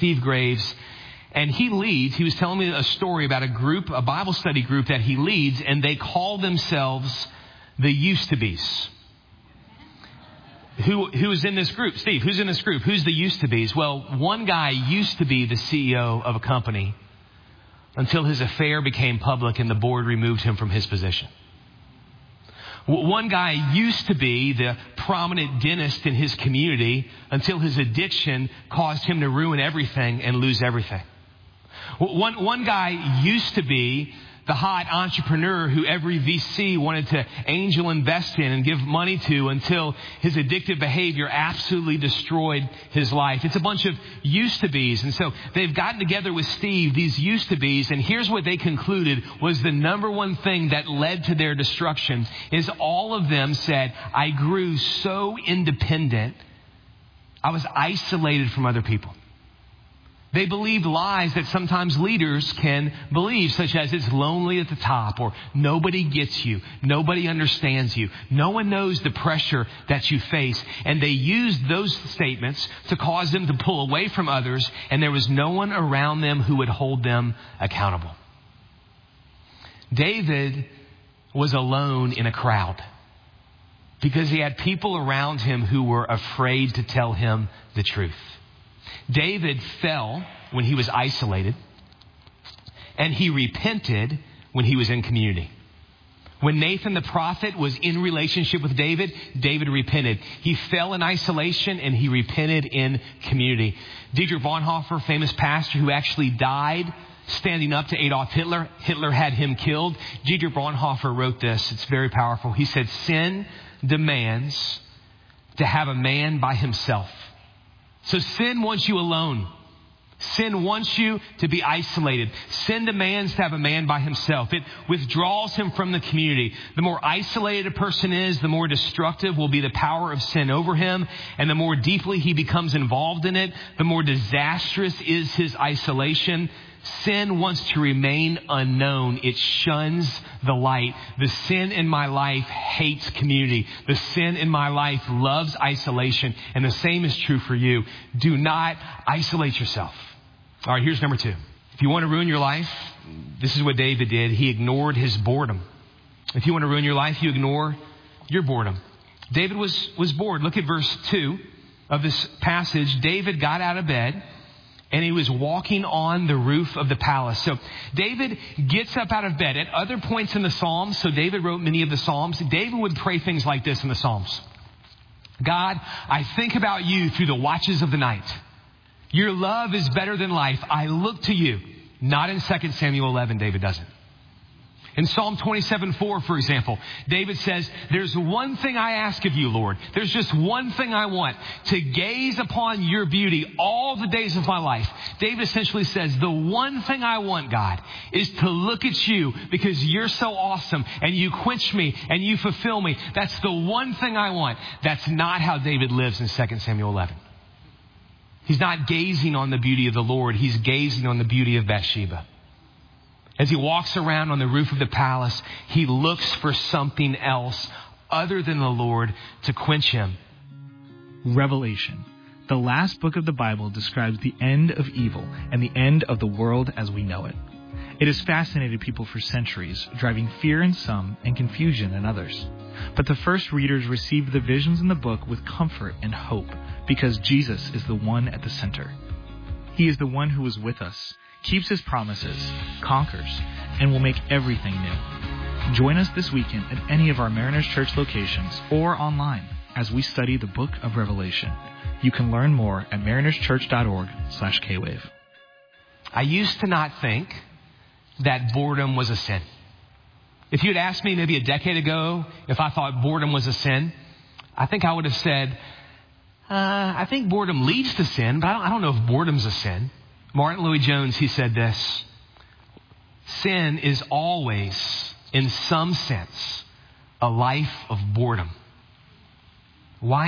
Steve Graves. And he was telling me a story about a Bible study group that he leads, and they call themselves the used-to-be's. Who is in this group? Steve, who's in this group? Who's the used-to-be's? Well, one guy used to be the CEO of a company until his affair became public and the board removed him from his position. One guy used to be the prominent dentist in his community until his addiction caused him to ruin everything and lose everything. One guy used to be the hot entrepreneur who every VC wanted to angel invest in and give money to until his addictive behavior absolutely destroyed his life. It's a bunch of used-to-be's. And so they've gotten together with Steve, these used-to-be's, and here's what they concluded was the number one thing that led to their destruction is all of them said, I grew so independent, I was isolated from other people. They believed lies that sometimes leaders can believe, such as it's lonely at the top, or nobody gets you, nobody understands you, no one knows the pressure that you face. And they used those statements to cause them to pull away from others, and there was no one around them who would hold them accountable. David was alone in a crowd because he had people around him who were afraid to tell him the truth. David fell when he was isolated, and he repented when he was in community. When Nathan the prophet was in relationship with David, David repented. He fell in isolation and he repented in community. Dietrich Bonhoeffer, famous pastor who actually died standing up to Adolf Hitler. Hitler had him killed. Dietrich Bonhoeffer wrote this. It's very powerful. He said, sin demands to have a man by himself. So sin wants you alone. Sin wants you to be isolated. Sin demands to have a man by himself. It withdraws him from the community. The more isolated a person is, the more destructive will be the power of sin over him. And the more deeply he becomes involved in it, the more disastrous is his isolation. Sin wants to remain unknown. It shuns the light. The sin in my life hates community. The sin in my life loves isolation. And the same is true for you. Do not isolate yourself. All right, here's number 2. If you want to ruin your life, this is what David did. He ignored his boredom. If you want to ruin your life, you ignore your boredom. David was bored. Look at verse 2 of this passage. David got out of bed, and he was walking on the roof of the palace. So David gets up out of bed. At other points in the Psalms, so David wrote many of the Psalms, David would pray things like this in the Psalms. God, I think about you through the watches of the night. Your love is better than life. I look to you. Not in 2 Samuel 11, David doesn't. In Psalm 27:4, for example, David says, there's one thing I ask of you, Lord. There's just one thing I want, to gaze upon your beauty all the days of my life. David essentially says, the one thing I want, God, is to look at you because you're so awesome and you quench me and you fulfill me. That's the one thing I want. That's not how David lives in 2 Samuel 11. He's not gazing on the beauty of the Lord. He's gazing on the beauty of Bathsheba. As he walks around on the roof of the palace, he looks for something else other than the Lord to quench him. Revelation, the last book of the Bible, describes the end of evil and the end of the world as we know it. It has fascinated people for centuries, driving fear in some and confusion in others. But the first readers received the visions in the book with comfort and hope because Jesus is the one at the center. He is the one who is with us, keeps his promises, conquers, and will make everything new. Join us this weekend at any of our Mariners Church locations or online as we study the book of Revelation. You can learn more at marinerschurch.org/kwave. I used to not think that boredom was a sin. If you had asked me maybe a decade ago if I thought boredom was a sin, I think I would have said, I think boredom leads to sin, but I don't know if boredom's a sin. Martin Lloyd-Jones, he said this: sin is always, in some sense, a life of boredom. Why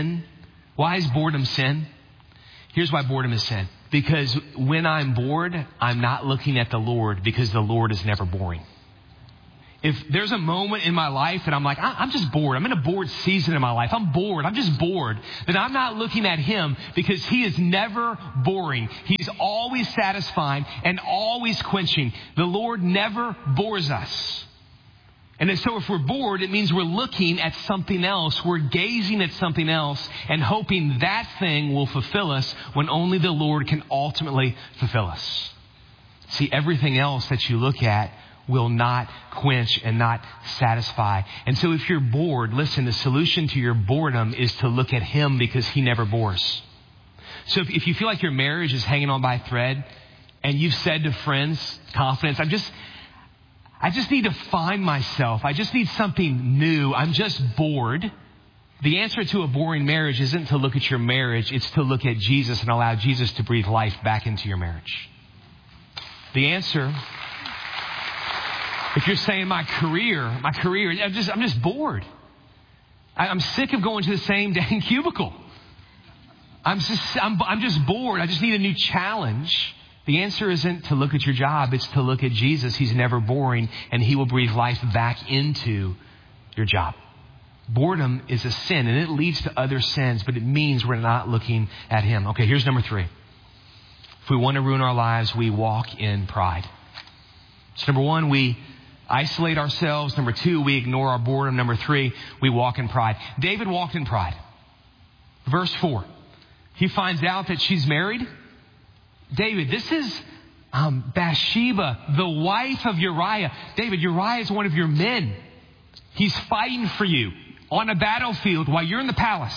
is boredom sin? Here's why boredom is sin. Because when I'm bored, I'm not looking at the Lord because the Lord is never boring. if there's a moment in my life that I'm like, I'm just bored. I'm in a bored season in my life. I'm bored. I'm just bored. Then I'm not looking at him because he is never boring. He's always satisfying and always quenching. The Lord never bores us. And so if we're bored, it means we're looking at something else. We're gazing at something else and hoping that thing will fulfill us when only the Lord can ultimately fulfill us. See, everything else that you look at will not quench and not satisfy. And so if you're bored, listen, the solution to your boredom is to look at him because he never bores. So if you feel like your marriage is hanging on by a thread and you've said to friends, confidence, I just need to find myself. I just need something new. I'm just bored. The answer to a boring marriage isn't to look at your marriage. It's to look at Jesus and allow Jesus to breathe life back into your marriage. The answer, if you're saying my career, I'm just bored. I'm sick of going to the same dang cubicle. I'm just bored. I just need a new challenge. The answer isn't to look at your job. It's to look at Jesus. He's never boring, and he will breathe life back into your job. Boredom is a sin, and it leads to other sins, but it means we're not looking at him. Okay, here's number 3. If we want to ruin our lives, we walk in pride. So number 1, we isolate ourselves. Number 2, we ignore our boredom. Number 3, we walk in pride. David walked in pride. Verse 4, he finds out that she's married. David, this is Bathsheba, the wife of Uriah. David, Uriah is one of your men. He's fighting for you on a battlefield while you're in the palace.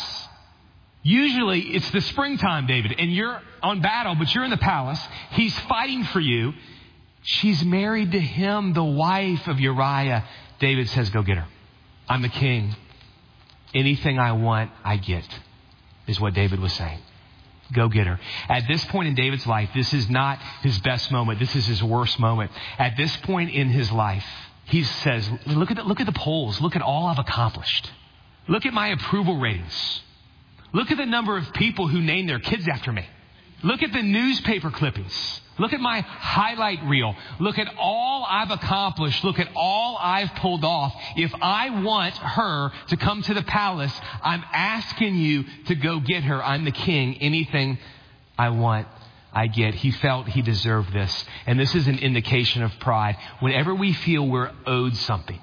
Usually it's the springtime, David, and you're on battle, but you're in the palace. He's fighting for you. She's married to him, the wife of Uriah. David says, go get her. I'm the king. Anything I want, I get, is what David was saying. Go get her. At this point in David's life, this is not his best moment. This is his worst moment. At this point in his life, he says, look at the polls. Look at all I've accomplished. Look at my approval ratings. Look at the number of people who name their kids after me. Look at the newspaper clippings. Look at my highlight reel. Look at all I've accomplished. Look at all I've pulled off. If I want her to come to the palace, I'm asking you to go get her. I'm the king. Anything I want, I get. He felt he deserved this. And this is an indication of pride. Whenever we feel we're owed something,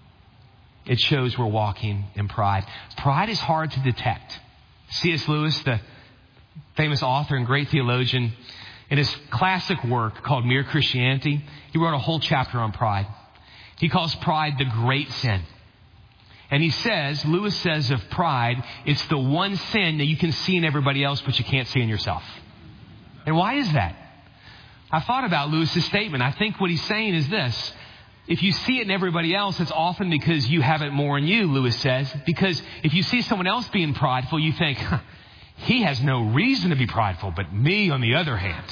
it shows we're walking in pride. Pride is hard to detect. C.S. Lewis, the famous author and great theologian, in his classic work called Mere Christianity, he wrote a whole chapter on pride. He calls pride the great sin. And he says, Lewis says of pride, it's the one sin that you can see in everybody else, but you can't see in yourself. And why is that? I thought about Lewis's statement. I think what he's saying is this. If you see it in everybody else, it's often because you have it more in you, Lewis says. Because if you see someone else being prideful, you think, he has no reason to be prideful, but me, on the other hand,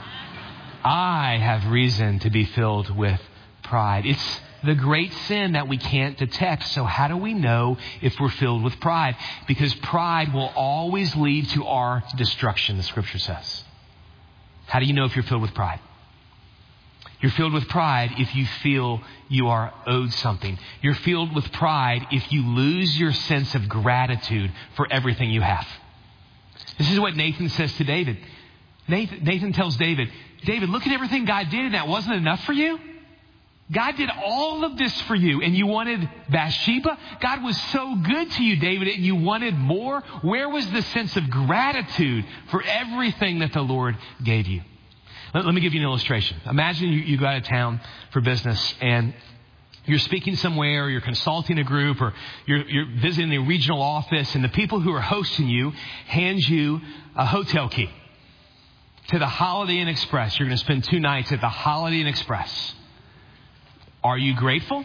I have reason to be filled with pride. It's the great sin that we can't detect. So how do we know if we're filled with pride? Because pride will always lead to our destruction, the scripture says. How do you know if you're filled with pride? You're filled with pride if you feel you are owed something. You're filled with pride if you lose your sense of gratitude for everything you have. This is what Nathan says to David. Nathan tells David, David, look at everything God did, and that wasn't enough for you? God did all of this for you, and you wanted Bathsheba? God was so good to you, David, and you wanted more? Where was the sense of gratitude for everything that the Lord gave you? Let me give you an illustration. Imagine you go out of town for business, and you're speaking somewhere, or you're consulting a group, or you're visiting the regional office, and the people who are hosting you hand you a hotel key to the Holiday Inn Express. You're going to spend 2 nights at the Holiday Inn Express. Are you grateful?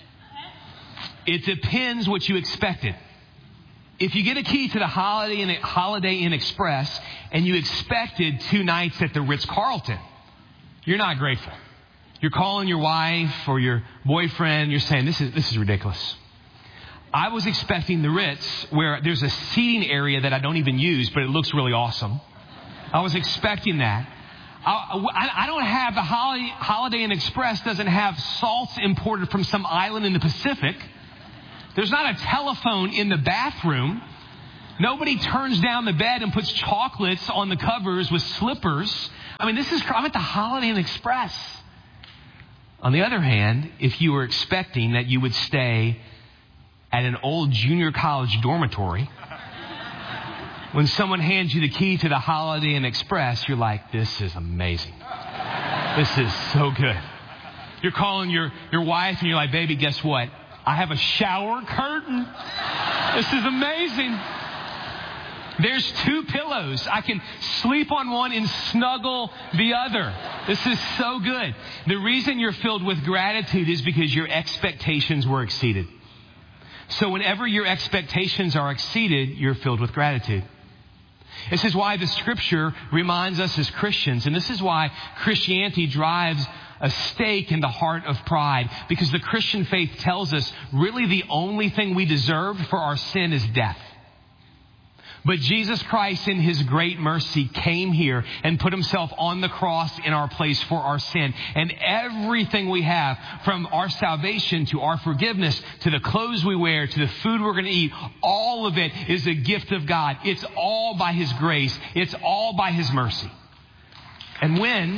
It depends what you expected. If you get a key to the Holiday Inn Express and you expected 2 nights at the Ritz-Carlton, you're not grateful. You're calling your wife or your boyfriend. You're saying, this is ridiculous. I was expecting the Ritz, where there's a seating area that I don't even use, but it looks really awesome. I was expecting that. I don't have the Holiday Inn Express doesn't have salts imported from some island in the Pacific. There's not a telephone in the bathroom. Nobody turns down the bed and puts chocolates on the covers with slippers. I mean, I'm at the Holiday Inn Express. On the other hand, if you were expecting that you would stay at an old junior college dormitory, when someone hands you the key to the Holiday Inn Express, you're like, this is amazing. This is so good. You're calling your wife and you're like, baby, guess what? I have a shower curtain. This is amazing. There's 2 pillows. I can sleep on one and snuggle the other. This is so good. The reason you're filled with gratitude is because your expectations were exceeded. So whenever your expectations are exceeded, you're filled with gratitude. This is why the scripture reminds us as Christians, and this is why Christianity drives a stake in the heart of pride, because the Christian faith tells us really the only thing we deserve for our sin is death. But Jesus Christ in his great mercy came here and put himself on the cross in our place for our sin. And everything we have, from our salvation to our forgiveness, to the clothes we wear, to the food we're going to eat, all of it is a gift of God. It's all by his grace. It's all by his mercy. And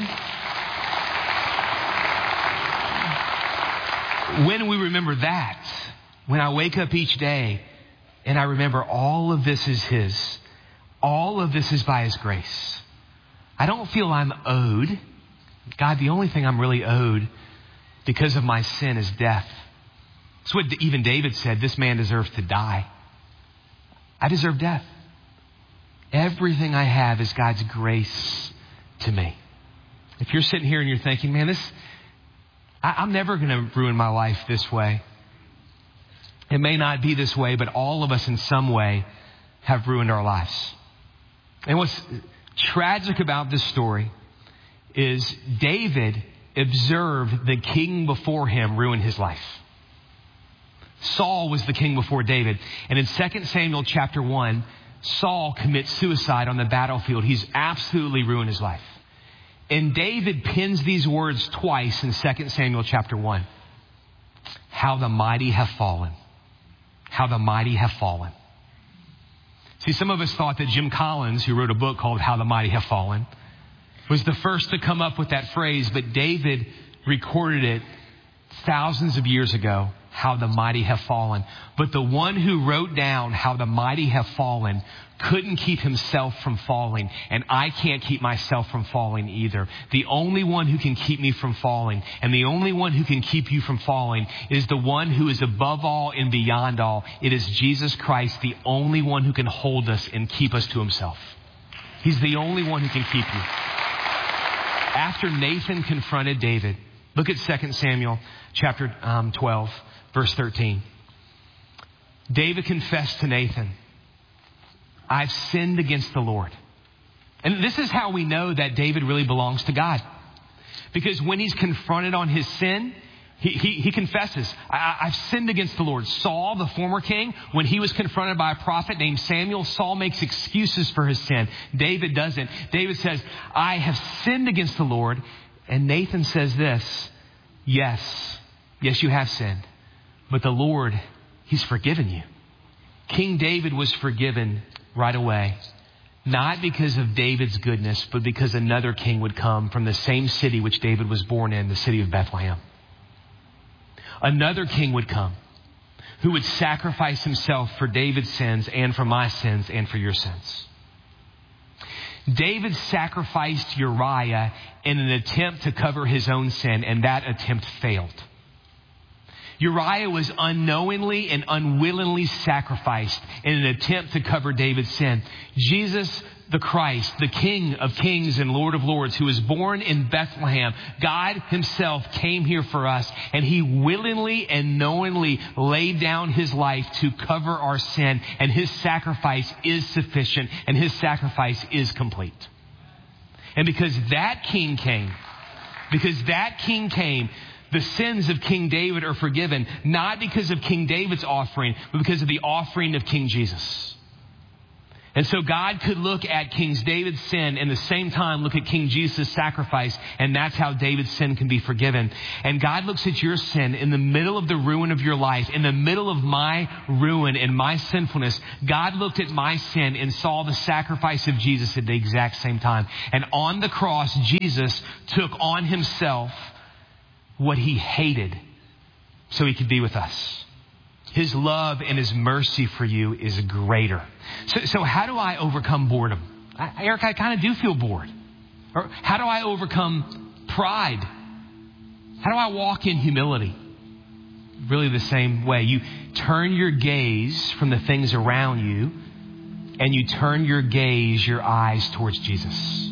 when we remember that, when I wake up each day, and I remember all of this is his. All of this is by his grace. I don't feel I'm owed. God, the only thing I'm really owed because of my sin is death. That's what even David said. This man deserves to die. I deserve death. Everything I have is God's grace to me. If you're sitting here and you're thinking, man, I'm never going to ruin my life this way. It may not be this way, but all of us in some way have ruined our lives. And what's tragic about this story is David observed the king before him ruin his life. Saul was the king before David. And in 2 Samuel chapter 1, Saul commits suicide on the battlefield. He's absolutely ruined his life. And David pins these words twice in 2 Samuel chapter 1. How the mighty have fallen. How the mighty have fallen. See, some of us thought that Jim Collins, who wrote a book called How the Mighty Have Fallen, was the first to come up with that phrase, but David recorded it thousands of years ago, how the mighty have fallen. But the one who wrote down how the mighty have fallen couldn't keep himself from falling, and I can't keep myself from falling either. The only one who can keep me from falling, and the only one who can keep you from falling, is the one who is above all and beyond all. It is Jesus Christ, the only one who can hold us and keep us to himself. He's the only one who can keep you. After Nathan confronted David, look at 2 Samuel chapter 12, verse 13. David confessed to Nathan, I've sinned against the Lord. And this is how we know that David really belongs to God. Because when he's confronted on his sin, he confesses, I've sinned against the Lord. Saul, the former king, when he was confronted by a prophet named Samuel, Saul makes excuses for his sin. David doesn't. David says, I have sinned against the Lord. And Nathan says this, yes, you have sinned. But the Lord, he's forgiven you. King David was forgiven right away. Not because of David's goodness, but because another king would come from the same city which David was born in, the city of Bethlehem. Another king would come who would sacrifice himself for David's sins and for my sins and for your sins. David sacrificed Uriah in an attempt to cover his own sin, and that attempt failed. Uriah was unknowingly and unwillingly sacrificed in an attempt to cover David's sin. Jesus the Christ, the King of Kings and Lord of Lords, who was born in Bethlehem, God himself came here for us, and he willingly and knowingly laid down his life to cover our sin, and his sacrifice is sufficient, and his sacrifice is complete. And because that king came, the sins of King David are forgiven, not because of King David's offering, but because of the offering of King Jesus. And so God could look at King David's sin and at the same time look at King Jesus' sacrifice, and that's how David's sin can be forgiven. And God looks at your sin in the middle of the ruin of your life, in the middle of my ruin and my sinfulness. God looked at my sin and saw the sacrifice of Jesus at the exact same time. And on the cross, Jesus took on himself what he hated so he could be with us. His love and his mercy for you is greater. So how do I overcome boredom? Eric, I kind of do feel bored. Or how do I overcome pride? How do I walk in humility? Really the same way. You turn your gaze from the things around you and you turn your gaze, your eyes towards Jesus.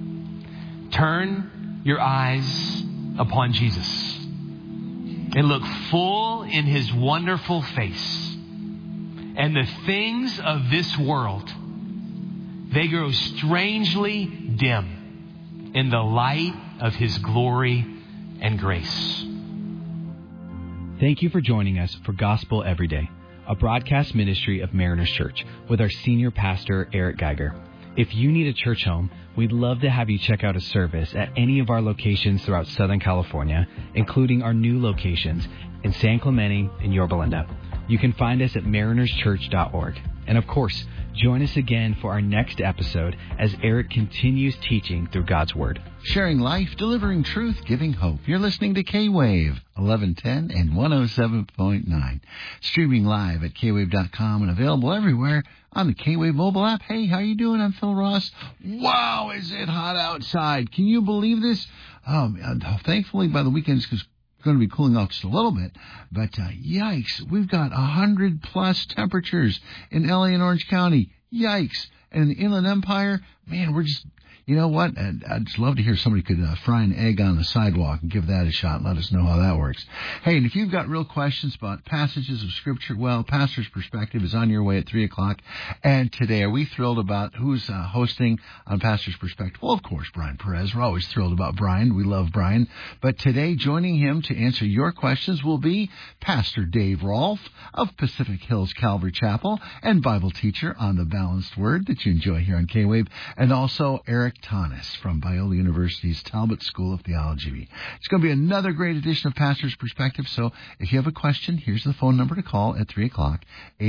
Turn your eyes upon Jesus. And look full in his wonderful face. And the things of this world, they grow strangely dim in the light of his glory and grace. Thank you for joining us for Gospel Every Day, a broadcast ministry of Mariners Church with our senior pastor, Eric Geiger. If you need a church home, we'd love to have you check out a service at any of our locations throughout Southern California, including our new locations in San Clemente and Yorba Linda. You can find us at marinerschurch.org. And of course, join us again for our next episode as Eric continues teaching through God's Word. Sharing life, delivering truth, giving hope. You're listening to K-Wave 1110 and 107.9. Streaming live at kwave.com and available everywhere on the K-Wave mobile app. Hey, how you doing? I'm Phil Ross. Wow, is it hot outside? Can you believe this? Thankfully, by the weekend, it's going to be cooling off just a little bit. But yikes, we've got 100-plus temperatures in LA and Orange County. Yikes. And in the Inland Empire, man, we're just... You know what? I'd just love to hear somebody could fry an egg on the sidewalk and give that a shot and let us know how that works. Hey, and if you've got real questions about passages of Scripture, well, Pastor's Perspective is on your way at 3 o'clock. And today, are we thrilled about who's hosting on Pastor's Perspective? Well, of course, Brian Perez. We're always thrilled about Brian. We love Brian. But today, joining him to answer your questions will be Pastor Dave Rolfe of Pacific Hills Calvary Chapel and Bible teacher on the Balanced Word that you enjoy here on K-Wave, and also Eric Tanis from Biola University's Talbot School of Theology. It's going to be another great edition of Pastor's Perspective, so if you have a question, here's the phone number to call at 3 o'clock,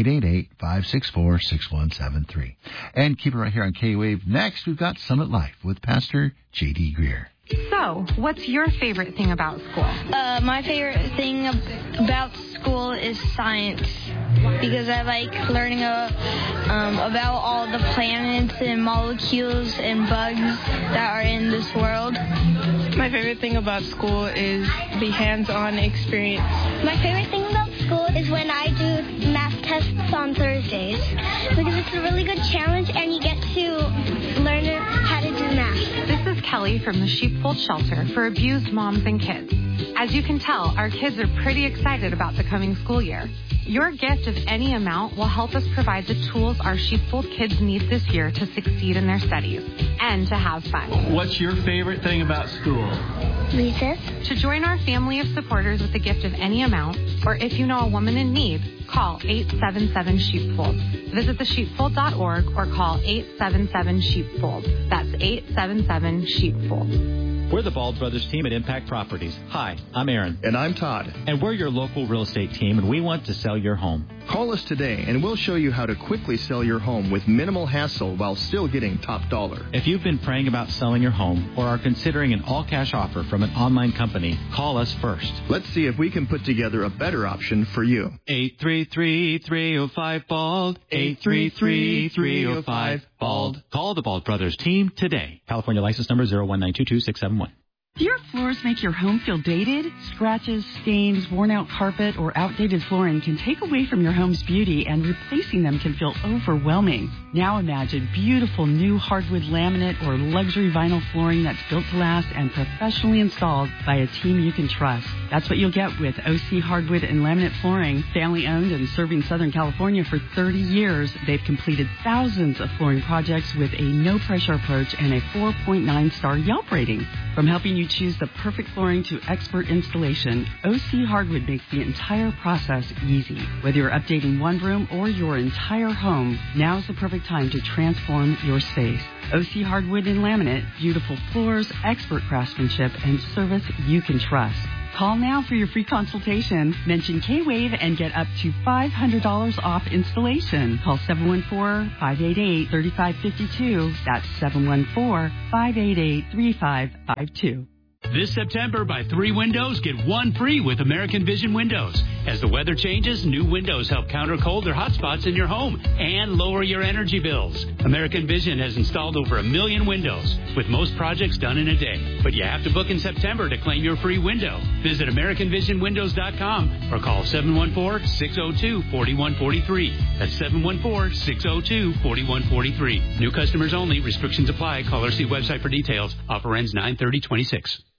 888-564-6173. And keep it right here on K-Wave. Next, we've got Summit Life with Pastor J.D. Greer. So, what's your favorite thing about school? My favorite thing about school is science, because I like learning about all the planets and molecules and bugs that are in this world. My favorite thing about school is the hands-on experience. My favorite thing about school is when I do math tests on Thursdays, because it's a really good challenge and you get to learn how to do math. This is Kelly from the Sheepfold Shelter for Abused Moms and Kids. As you can tell, our kids are pretty excited about the coming school year. Your gift of any amount will help us provide the tools our Sheepfold kids need this year to succeed in their studies and to have fun. What's your favorite thing about school? Recess. To join our family of supporters with a gift of any amount, or if you know a woman in need, call 877-SHEEPFOLD. Visit thesheepfold.org or call 877-SHEEPFOLD. That's 877-SHEEPFOLD. We're the Bald Brothers team at Impact Properties. Hi, I'm Aaron. And I'm Todd. And we're your local real estate team, and we want to sell your home. Call us today, and we'll show you how to quickly sell your home with minimal hassle while still getting top dollar. If you've been praying about selling your home or are considering an all-cash offer from an online company, call us first. Let's see if we can put together a better option for you. 833-305-BALD. 833-305-BALD. Call the Bald Brothers team today. California license number 01922-671. Do your floors make your home feel dated? Scratches, stains, worn-out carpet, or outdated flooring can take away from your home's beauty, and replacing them can feel overwhelming. Now imagine beautiful new hardwood laminate or luxury vinyl flooring that's built to last and professionally installed by a team you can trust. That's what you'll get with OC Hardwood and Laminate Flooring. Family-owned and serving Southern California for 30 years, they've completed thousands of flooring projects with a no-pressure approach and a 4.9-star Yelp rating. From helping you choose the perfect flooring to expert installation, OC Hardwood makes the entire process easy. Whether you're updating one room or your entire home, now's the perfect time to transform your space. OC Hardwood and Laminate, beautiful floors, expert craftsmanship, and service you can trust. Call now for your free consultation. Mention K-Wave and get up to $500 off installation. Call 714-588-3552. That's 714-588-3552. This September, buy 3 windows, get 1 free with American Vision Windows. As the weather changes, new windows help counter cold or hot spots in your home and lower your energy bills. American Vision has installed over 1 million windows, with most projects done in a day. But you have to book in September to claim your free window. Visit AmericanVisionWindows.com or call 714-602-4143. That's 714-602-4143. New customers only. Restrictions apply. Call or see website for details. Offer ends 9/30/26.